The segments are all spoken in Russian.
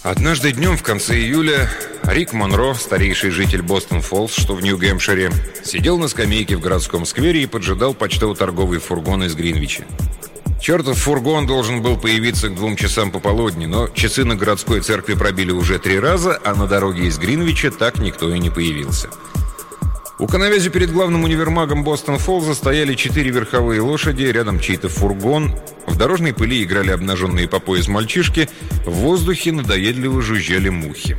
Однажды днем в конце июля Рик Монро, старейший житель Бостон-Фоллс, что в Нью-Гэмпшире, сидел на скамейке в городском сквере и поджидал почтово-торговый фургон из Гринвича. Чертов фургон должен был появиться к 2 часам пополудни, но часы на городской церкви пробили уже 3 раза, а на дороге из Гринвича так никто и не появился. У коновязи перед главным универмагом Бостон-Фоллза стояли 4 верховые лошади, рядом чей-то фургон, в дорожной пыли играли обнаженные по пояс мальчишки, в воздухе надоедливо жужжали мухи.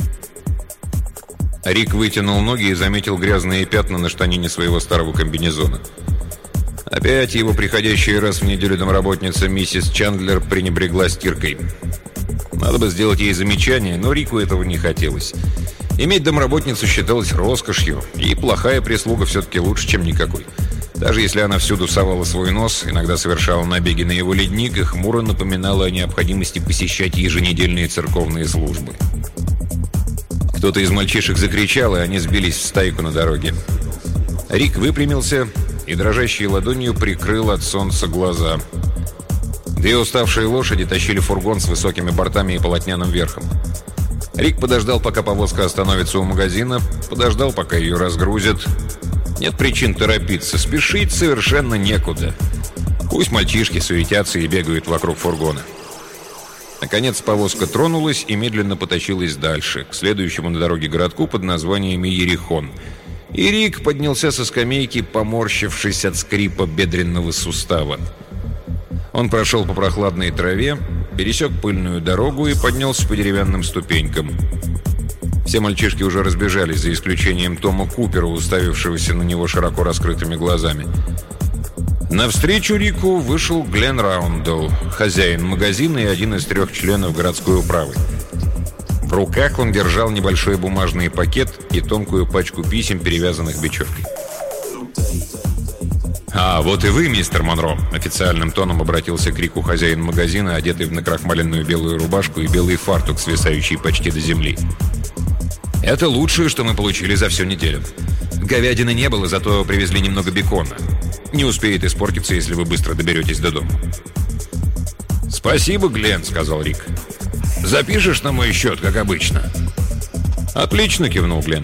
Рик вытянул ноги и заметил грязные пятна на штанине своего старого комбинезона. Опять его приходящая раз в неделю домработница миссис Чандлер пренебрегла стиркой. Надо бы сделать ей замечание, но Рику этого не хотелось. Иметь домработницу считалось роскошью, и плохая прислуга все-таки лучше, чем никакой. Даже если она всюду совала свой нос, иногда совершала набеги на его ледник и хмуро напоминала о необходимости посещать еженедельные церковные службы. Кто-то из мальчишек закричал, и они сбились в стайку на дороге. Рик выпрямился и дрожащей ладонью прикрыл от солнца глаза. 2 уставшие лошади тащили фургон с высокими бортами и полотняным верхом. Рик подождал, пока повозка остановится у магазина, подождал, пока ее разгрузят. Нет причин торопиться, спешить совершенно некуда. Пусть мальчишки суетятся и бегают вокруг фургона. Наконец повозка тронулась и медленно потащилась дальше, к следующему на дороге городку под названием Иерихон. И Рик поднялся со скамейки, поморщившись от скрипа бедренного сустава. Он прошел по прохладной траве, пересек пыльную дорогу и поднялся по деревянным ступенькам. Все мальчишки уже разбежались, за исключением Тома Купера, уставившегося на него широко раскрытыми глазами. Навстречу Рику вышел Глен Раундоу, хозяин магазина и один из 3 членов городской управы. В руках он держал небольшой бумажный пакет и тонкую пачку писем, перевязанных бечевкой. «А, вот и вы, мистер Монро!» — официальным тоном обратился к Рику хозяин магазина, одетый в накрахмаленную белую рубашку и белый фартук, свисающий почти до земли. «Это лучшее, что мы получили за всю неделю. Говядины не было, зато привезли немного бекона. Не успеет испортиться, если вы быстро доберетесь до дома». «Спасибо, Глен», — сказал Рик. «Запишешь на мой счет, как обычно?» «Отлично», — кивнул Глен.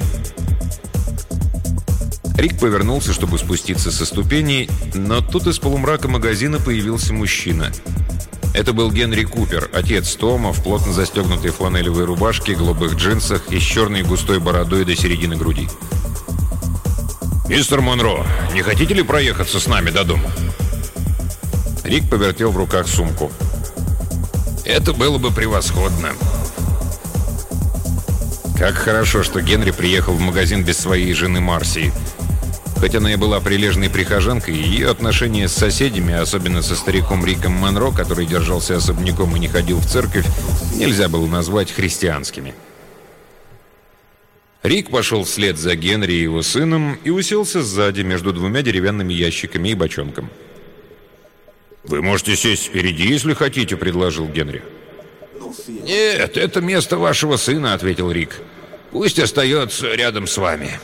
Рик повернулся, чтобы спуститься со ступеней, но тут из полумрака магазина появился мужчина. Это был Генри Купер, отец Тома, в плотно застегнутой фланелевой рубашке, голубых джинсах и с черной густой бородой до середины груди. «Мистер Монро, не хотите ли проехаться с нами до дома?» Рик повертел в руках сумку. «Это было бы превосходно». Как хорошо, что Генри приехал в магазин без своей жены Марси. Хоть она и была прилежной прихожанкой, ее отношения с соседями, особенно со стариком Риком Монро, который держался особняком и не ходил в церковь, нельзя было назвать христианскими. Рик пошел вслед за Генри и его сыном и уселся сзади между 2 деревянными ящиками и бочонком. «Вы можете сесть впереди, если хотите», — предложил Генри. «Нет, это место вашего сына», — ответил Рик. «Пусть остается рядом с вами».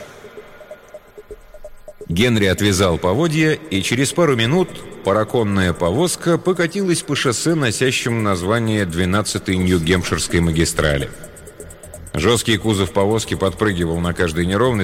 Генри отвязал поводья, и через пару минут параконная повозка покатилась по шоссе, носящему название 12-й Нью-Гэмпширской магистрали. Жесткий кузов повозки подпрыгивал на каждой неровности,